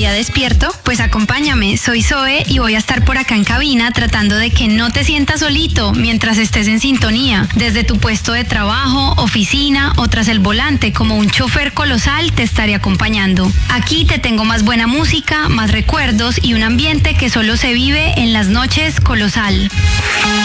todavía despierto? Pues acompáñame, soy Zoe y voy a estar por acá en cabina tratando de que no te sientas solito mientras estés en sintonía. Desde tu puesto de trabajo, oficina o tras el volante, como un chofer colosal, te estaré acompañando. Aquí te tengo más buena música, más recuerdos y un ambiente que solo se vive en las noches Colosal.